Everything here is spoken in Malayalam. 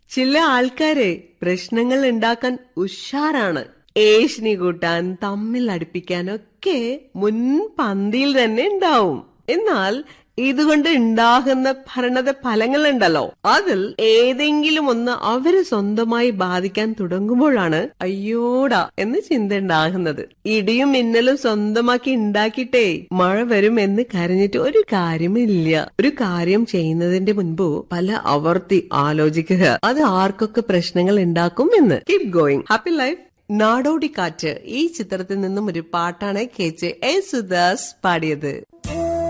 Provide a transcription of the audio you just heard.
ചില ആൾക്കാരെ പ്രശ്നങ്ങൾ ഉണ്ടാക്കാൻ ഉഷാറാണ്. ഏഷ്ണി കൂട്ടാൻ, തമ്മിൽ അടുപ്പിക്കാനൊക്കെ മുൻപന്തിയിൽ തന്നെ ഉണ്ടാവും. എന്നാൽ ഇതുകൊണ്ട് ഉണ്ടാകുന്ന ഭരണത ഫലങ്ങളുണ്ടല്ലോ, അതിൽ ഏതെങ്കിലും ഒന്ന് അവര് സ്വന്തമായി ബാധിക്കാൻ തുടങ്ങുമ്പോഴാണ് അയ്യോടാ എന്ന് ചിന്ത ഉണ്ടാകുന്നത്. ഇടിയും മിന്നലും സ്വന്തമാക്കി ഉണ്ടാക്കിയിട്ടേ മഴ വരും എന്ന് കരഞ്ഞിട്ട് ഒരു കാര്യമില്ല. ഒരു കാര്യം ചെയ്യുന്നതിന്റെ മുൻപ് പല ആവർത്തി ആലോചിക്കുക, അത് ആർക്കൊക്കെ പ്രശ്നങ്ങൾ ഉണ്ടാക്കും എന്ന്. Keep going. Happy life. നാടോടി കാറ്റ് ഈ ചിത്രത്തിൽ നിന്നും ഒരു പാട്ടാണ് KJ യേശുദാസ് പാടിയത്.